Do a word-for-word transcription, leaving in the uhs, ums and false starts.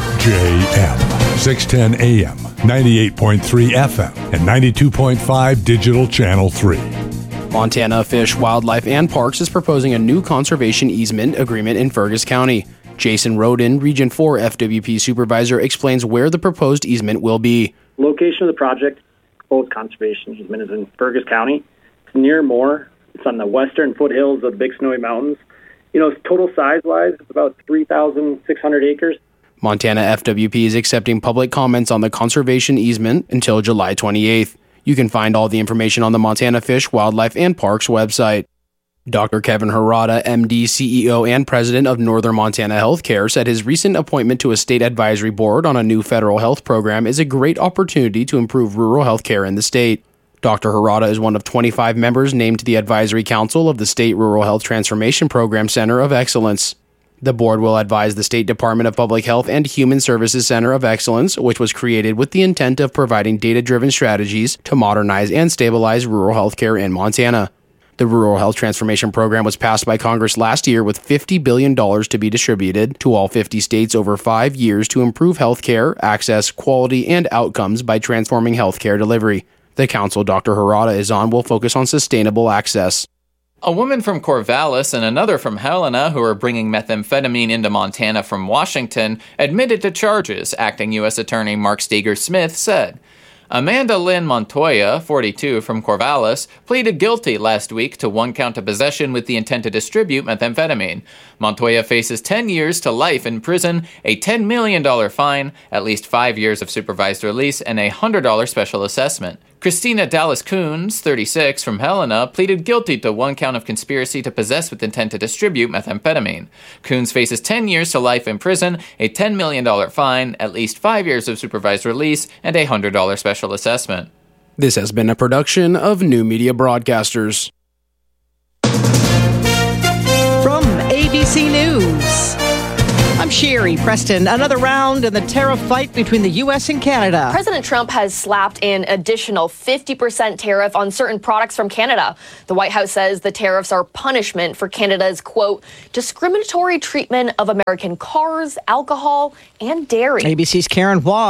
J M, six ten A M, ninety-eight point three F M, and ninety-two point five Digital Channel three. Montana Fish, Wildlife and Parks is proposing a new conservation easement agreement in Fergus County. Jason Roden, Region four F W P Supervisor, explains where the proposed easement will be. Location of the project, proposed conservation easement, is in Fergus County. It's near Moore. It's on the western foothills of the Big Snowy Mountains. You know, total size-wise, it's about three thousand six hundred acres. Montana F W P is accepting public comments on the conservation easement until July twenty-eighth. You can find all the information on the Montana Fish, Wildlife and Parks website. Doctor Kevin Harada, M D, C E O, and President of Northern Montana Healthcare, said his recent appointment to a state advisory board on a new federal health program is a great opportunity to improve rural healthcare in the state. Doctor Harada is one of twenty-five members named to the Advisory Council of the State Rural Health Transformation Program Center of Excellence. The board will advise the State Department of Public Health and Human Services Center of Excellence, which was created with the intent of providing data-driven strategies to modernize and stabilize rural healthcare in Montana. The Rural Health Transformation Program was passed by Congress last year with fifty billion dollars to be distributed to all fifty states over five years to improve healthcare, access, quality, and outcomes by transforming healthcare delivery. The council Doctor Harada is on will focus on sustainable access. A woman from Corvallis and another from Helena, who are bringing methamphetamine into Montana from Washington, admitted to charges, Acting U S Attorney Mark Steger-Smith said. Amanda Lynn Montoya, forty-two, from Corvallis, pleaded guilty last week to one count of possession with the intent to distribute methamphetamine. Montoya faces ten years to life in prison, a ten million dollars fine, at least five years of supervised release, and a one hundred dollars special assessment. Christina Dallas Coons, thirty-six, from Helena, pleaded guilty to one count of conspiracy to possess with intent to distribute methamphetamine. Coons faces ten years to life in prison, a ten million dollars fine, at least five years of supervised release, and a one hundred dollars special assessment. This has been a production of New Media Broadcasters. From A B C News, I'm Sherry Preston. Another round in the tariff fight between the U S and Canada. President Trump has slapped an additional fifty percent tariff on certain products from Canada. The White House says the tariffs are punishment for Canada's, quote, discriminatory treatment of American cars, alcohol, and dairy. A B C's Karen Waugh